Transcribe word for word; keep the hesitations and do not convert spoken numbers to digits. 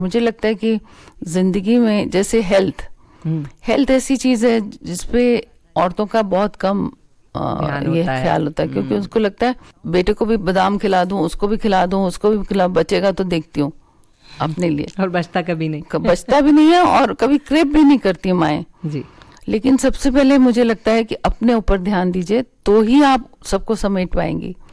मुझे लगता है कि जिंदगी में जैसे हेल्थ हेल्थ ऐसी चीज है जिसपे औरतों का बहुत कम आ, ये ख्याल होता है, क्योंकि उसको लगता है बेटे को भी बादाम खिला दूं, उसको भी खिला दूं, उसको भी खिला, बचेगा तो देखती हूँ अपने लिए, और बचता कभी नहीं बचता भी नहीं है, और कभी क्रेप भी नहीं करती माएँ जी। लेकिन सबसे पहले मुझे लगता है कि अपने ऊपर ध्यान दीजिए, तो ही आप सबको समेट पाएंगी।